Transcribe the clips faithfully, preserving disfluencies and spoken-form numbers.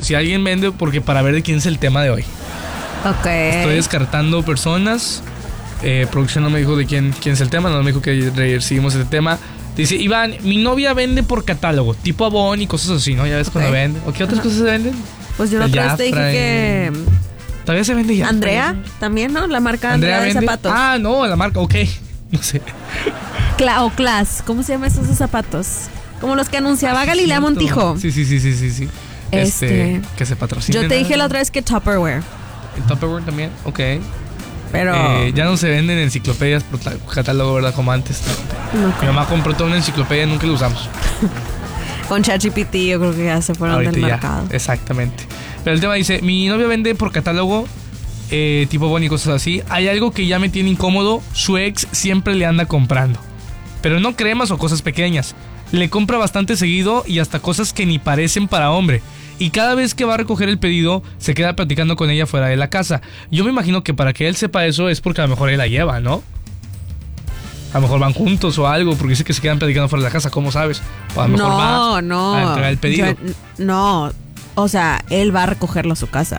si alguien vende, porque para ver de quién es el tema de hoy. Ok. Estoy descartando personas. Eh, producción no me dijo de quién, quién es el tema, no me dijo que seguimos ese tema. Dice, Iván, mi novia vende por catálogo, tipo Avon y cosas así, ¿no? Ya ves okay. cuando venden. ¿O qué otras Ajá. cosas se venden? Pues yo la otra vez te dije que... ¿Todavía se vende ya? Andrea, también, ¿no? La marca Andrea, Andrea de vende? zapatos. Ah, no, la marca, ok. No sé. Cla o Class, ¿cómo se llaman esos zapatos? Como los que anunciaba ah, Galilea cierto. Montijo. Sí, sí, sí, sí, sí, sí. Este, este que se patrocina. Yo te dije la otra vez que Tupperware. ¿El Tupperware también? Ok. Pero... Eh, ya no se venden enciclopedias por catálogo, ¿verdad? Como antes. No, Mi mamá compró toda una enciclopedia y nunca la usamos. Con ChatGPT yo creo que ya se fueron Ahorita del ya, mercado. Exactamente. Pero el tema dice, mi novia vende por catálogo, eh, tipo Avon y cosas así. Hay algo que ya me tiene incómodo, su ex siempre le anda comprando. Pero no cremas o cosas pequeñas. Le compra bastante seguido y hasta cosas que ni parecen para hombre. Y cada vez que va a recoger el pedido, se queda platicando con ella fuera de la casa. Yo me imagino que para que él sepa eso es porque a lo mejor él la lleva, ¿no? A lo mejor van juntos o algo, porque dice que se quedan platicando fuera de la casa, ¿cómo sabes? O a lo mejor no, va no. a entregar el pedido. Yo, no, o sea, él va a recogerlo a su casa.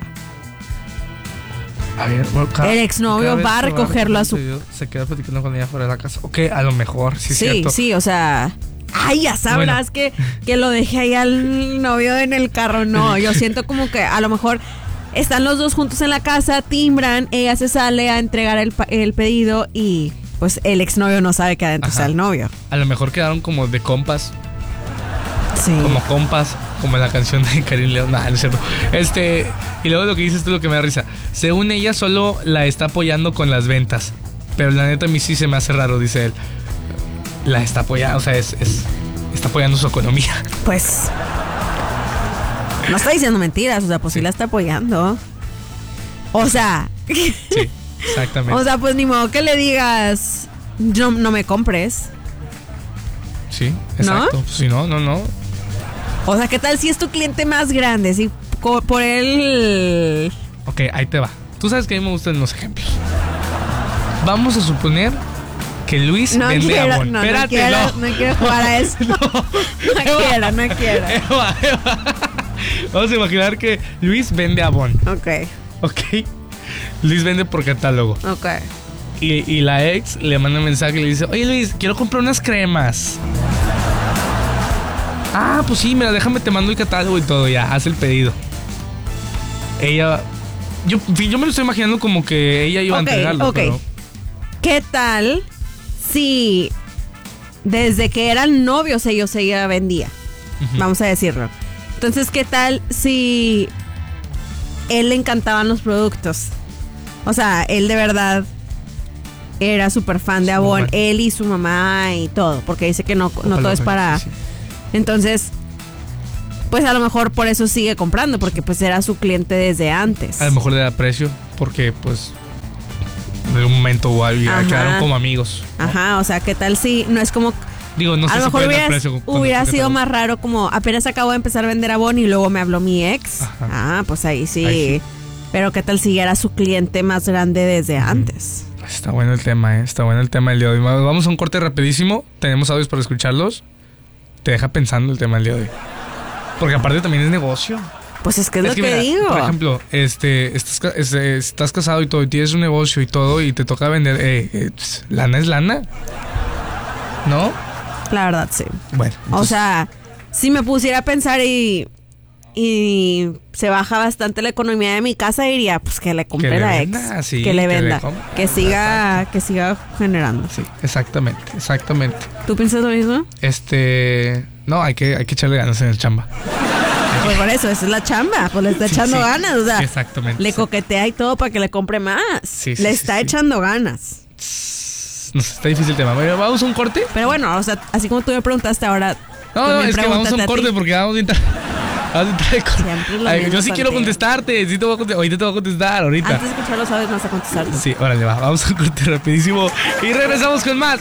A ver, bueno, cada, el exnovio va a recogerlo a su casa. Se queda platicando con ella fuera de la casa. Ok, a lo mejor, sí, sí, cierto. sí, o sea... Ay, ya sabrás bueno. que, que lo dejé ahí al novio en el carro. No, yo siento como que a lo mejor están los dos juntos en la casa, timbran, ella se sale a entregar el, el pedido y pues el exnovio no sabe que adentro Ajá. está el novio. A lo mejor quedaron como de compas. Sí. Como compas, como en la canción de Karim León. Nah, no es cierto. Este, y luego lo que dices tú es lo que me da risa. Según ella solo la está apoyando con las ventas. Pero la neta a mí sí se me hace raro, dice él. La está apoyando, o sea, es, es está apoyando su economía. Pues no está diciendo mentiras, o sea, pues sí, sí la está apoyando. O sea, sí, exactamente. O sea, pues ni modo que le digas no, no me compres. Sí, exacto. ¿No? Si no, no, no. O sea, ¿qué tal si es tu cliente más grande? Si por él. Ok, ahí te va. Tú sabes que a mí me gustan los ejemplos. Vamos a suponer que Luis no vende quiero, Avon. No, Espérate, no quiero, no. no quiero jugar a eso. no, no quiero, no quiero. Eva, Eva. Vamos a imaginar que Luis vende Avon. Ok. Ok. Luis vende por catálogo. Ok. Y, y la ex le manda un mensaje y le dice, oye Luis, quiero comprar unas cremas. Ah, pues sí, mira, déjame, te mando el catálogo y todo, ya, haz el pedido. Ella, yo, yo me lo estoy imaginando como que ella iba okay, a entregarlo. Ok, pero... ¿Qué tal si desde que eran novios ellos ella vendía? Uh-huh. Vamos a decirlo. Entonces, ¿qué tal si él le encantaban los productos? O sea, él de verdad era súper fan de Avon, no, él y su mamá y todo, porque dice que no, no todo es para... Sí. Entonces, pues a lo mejor por eso sigue comprando, porque pues era su cliente desde antes. A lo mejor le da precio, porque pues de un momento o algo ya quedaron como amigos, ¿no? Ajá, o sea, ¿qué tal si no es como... Digo, no sé a lo si mejor hubiera, precio hubiera sido más raro como apenas acabo de empezar a vender Avon y luego me habló mi ex. Ajá. Ah, pues ahí sí. ahí sí. Pero ¿qué tal si era su cliente más grande desde mm. antes? Está bueno el tema, ¿eh? Está bueno el tema del día de hoy. Vamos a un corte rapidísimo. Tenemos audios para escucharlos. Te deja pensando el tema del día de hoy. Porque aparte también es negocio. Pues es que es, es lo que, que mira, digo. Por ejemplo, este, estás, este, estás casado y todo, y tienes un negocio y todo, y te toca vender. Eh, eh, pues, lana es lana. ¿No? La verdad, sí. Bueno. Entonces... O sea, si me pusiera a pensar y, y se baja bastante la economía de mi casa, diría, pues que le compre la ex. Sí, que le venda. Que, le que siga, Exacto. que siga generando. Sí, exactamente, exactamente. ¿Tú piensas lo mismo? Este. No, hay que, hay que echarle ganas en el chamba. Pues por eso, esa es la chamba, pues le está echando sí, sí. ganas, o sea, exactamente, le sí. coquetea y todo para que le compre más. Sí, sí, le sí, está sí, echando sí. ganas. No sé, está difícil el tema. Bueno, vamos a un corte. Pero bueno, o sea, así como tú me preguntaste ahora. No, no, es que vamos a un corte porque vamos a entrar. Vamos a entrar Ay, yo sí quiero contestarte. Sí te voy a contestar. Ahorita te voy a contestar. Ahorita. Antes de escuchar los audios, vas a contestarte. Sí, órale, va. Vamos a un corte rapidísimo. Y regresamos con más